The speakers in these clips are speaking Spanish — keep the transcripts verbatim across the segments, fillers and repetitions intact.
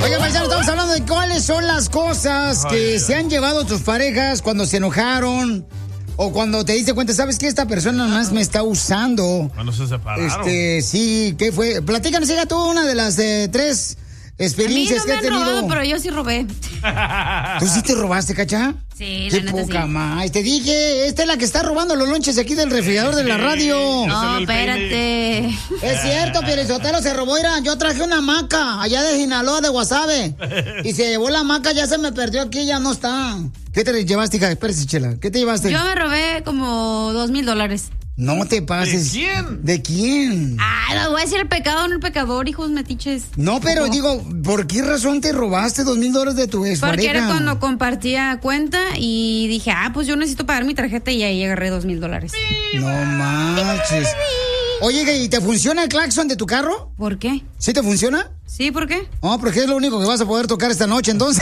Oiga, paisano, estamos hablando de cuáles son las cosas que Ay, se han llevado tus parejas cuando se enojaron o cuando te diste cuenta, ¿sabes qué? Esta persona más me está usando. Cuando se separaron. Este, sí, ¿qué fue? Platícanos, llega tú una de las eh, tres experiencias a mí no que has me han tenido. robado, pero yo sí robé. ¿Tú sí te robaste, Cacha? Sí, Qué la neta poca sí. más. Te dije, esta es la que está robando los lonches aquí del refrigerador de la radio. No, espérate. Es cierto, Pielizotelo se robó. Mira, yo traje una hamaca allá de Sinaloa, de Guasave. Y se llevó la hamaca, ya se me perdió aquí, ya no está. ¿Qué te llevaste, hija? Espérate, Chela. ¿Qué te llevaste? Yo me robé como dos mil dólares. No te pases. ¿De quién? ¿De quién? Ah, no voy a decir el pecado, no el pecador, hijos metiches. No, pero ¿Cómo? digo, ¿por qué razón te robaste dos mil dólares de tu ex Porque pareja? era cuando compartía cuenta y dije, ah, pues yo necesito pagar mi tarjeta y ahí agarré dos mil dólares. No manches. Oye, ¿y te funciona el claxon de tu carro? ¿Por qué? ¿Sí te funciona? Sí, ¿por qué? No, porque es lo único que vas a poder tocar esta noche, entonces.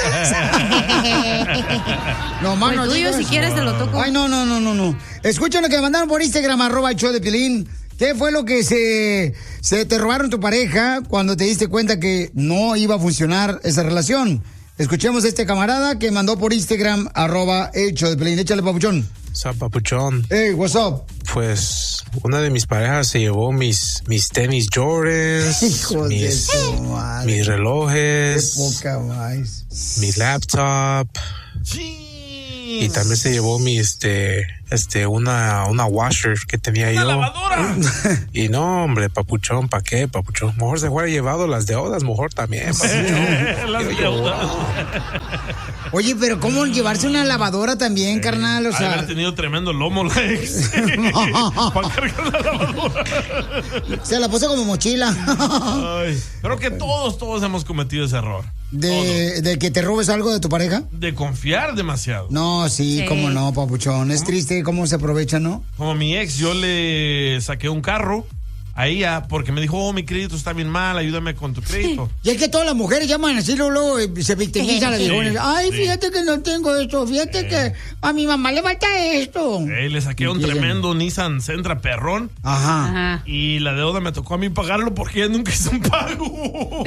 No, mano. El tuyo, si quieres, te lo toco. Ay, no, no, no, no, no. Escuchen lo que me mandaron por Instagram, arroba el show de Piolín. ¿Qué fue lo que se, se te robaron tu pareja cuando te diste cuenta que no iba a funcionar esa relación? Escuchemos a este camarada que mandó por Instagram, arroba el show de Piolín. Échale, papuchón. What's up, papuchón? Hey, what's up? Pues una de mis parejas se llevó mis, mis tenis Jordans, Hijos de mis, su madre. mis relojes, Qué poca más. mi laptop. Y también se llevó mi este este una una washer que tenía ¡Una yo. lavadora! Y no, hombre, papuchón, ¿para qué, papuchón? Mejor se hubiera llevado las deudas, mejor también, papuchón. Las deudas. Oye, pero ¿cómo llevarse una lavadora también, carnal? O sea, Haber tenido tremendo lomo la ex. Para cargar la lavadora. se la puso como mochila. Ay, creo que todos, todos hemos cometido ese error. De, ¿De que te robes algo de tu pareja? De confiar demasiado. No, sí, Sí. cómo no, papuchón. Es triste cómo se aprovecha, ¿no? Como mi ex, yo le saqué un carro a ella porque me dijo, oh, mi crédito está bien mal, ayúdame con tu crédito. Y es que todas las mujeres llaman así, luego, luego eh, se victimizan las Sí, viejones. Ay, sí. fíjate que no tengo esto, fíjate Sí. que a mi mamá le falta esto. Eh, le saqué un Y llegan. tremendo Nissan Sentra perrón. Ajá. Ajá. Y la deuda me tocó a mí pagarlo porque ella nunca hizo un pago.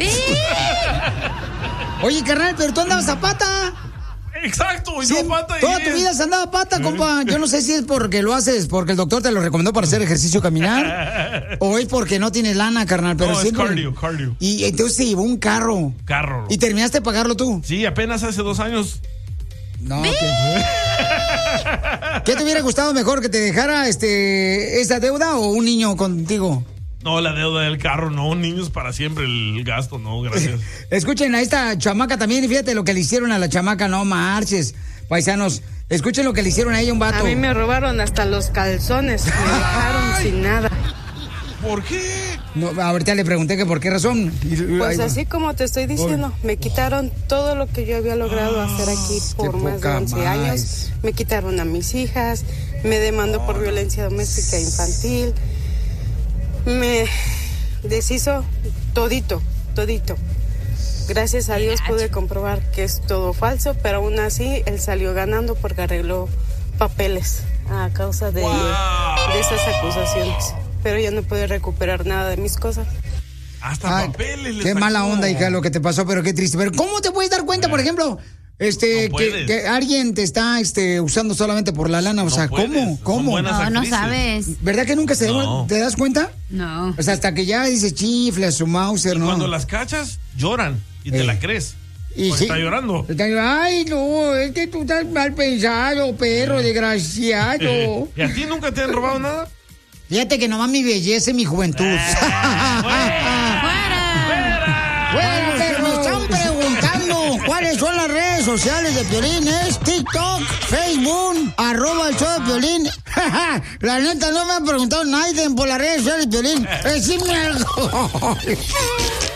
Oye, carnal, pero tú andabas a pata. Exacto, y Sí, yo pata. y toda tu ella- vida has andado a pata, compa. Yo no sé si es porque lo haces, porque el doctor te lo recomendó para hacer ejercicio caminar, o es porque no tienes lana, carnal. Pero No, es siempre... cardio, cardio. Y entonces se llevó un carro. Carro. ¿Y terminaste de pagarlo tú? Sí, apenas hace dos años. No, ¿qué? ¿Qué te hubiera gustado mejor, que te dejara este esa deuda o un niño contigo? No, la deuda del carro, no, niños para siempre, el gasto, no, gracias. Escuchen a esta chamaca también y fíjate lo que le hicieron a la chamaca, no marches, paisanos. Escuchen lo que le hicieron a ella, un vato. A mí me robaron hasta los calzones, me dejaron sin nada. ¿Por qué? No, ahorita le pregunté que por qué razón. Y- Pues ay, así como te estoy diciendo, me quitaron todo lo que yo había logrado hacer aquí por qué más de poca once más. años. Me quitaron a mis hijas, me demandó por violencia doméstica infantil, me deshizo todito, todito. Gracias a Dios pude comprobar que es todo falso, pero aún así él salió ganando porque arregló papeles a causa de, de esas acusaciones. Pero ya no pude recuperar nada de mis cosas. Hasta ay, papeles le qué sacó. mala onda, hija, lo que te pasó, pero qué triste. Pero ¿cómo te puedes dar cuenta, por ejemplo, este, No que, puedes. que alguien te está este, usando solamente por la lana? O No sea, puedes, ¿cómo? son ¿Cómo? buenas No, no actrices. sabes. ¿Verdad que nunca se No. te das cuenta? No. O sea, hasta que ya dices chifle a su Mauser, Y ¿no? cuando las cachas, lloran y te Eh. la crees. Y Porque sí. está llorando. Está llorando. Ay, no, es que tú estás mal pensado, perro desgraciado. ¿Y a ti nunca te han robado nada? Fíjate que nomás mi belleza y mi juventud. Bueno, pero me están preguntando cuáles son las redes sociales de Piolín. Es TikTok, Facebook, arroba el show de Piolín. La neta, no me ha preguntado nadie por las redes sociales de Piolín. Decime algo.